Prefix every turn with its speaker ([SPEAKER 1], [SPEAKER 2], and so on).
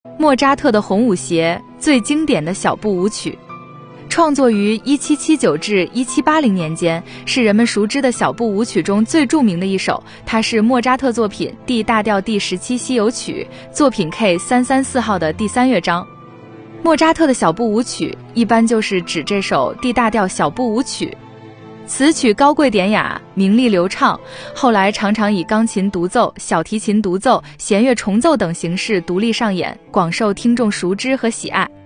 [SPEAKER 1] 莫扎特的红舞协，最经典的小步舞曲，创作于1779至1780年间，是人们熟知的小步舞曲中最著名的一首。它是莫扎特作品 D 大调第17西游曲作品 K334号的第3乐章。莫扎特的小步舞曲一般就是指这首 D 大调小步舞曲。此曲高贵典雅，明丽流畅，后来常常以钢琴独奏、小提琴独奏、弦乐重奏等形式独立上演，广受听众熟知和喜爱。